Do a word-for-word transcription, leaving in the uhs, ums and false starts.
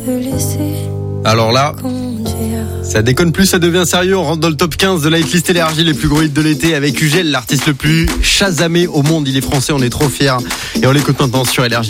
Alors là, ça déconne plus, ça devient sérieux. On rentre dans le top quinze de la hitlist Énergie, les plus gros hits de l'été avec Ugel, l'artiste le plus chasamé au monde. Il est français, on est trop fiers. Et on l'écoute maintenant sur Énergie.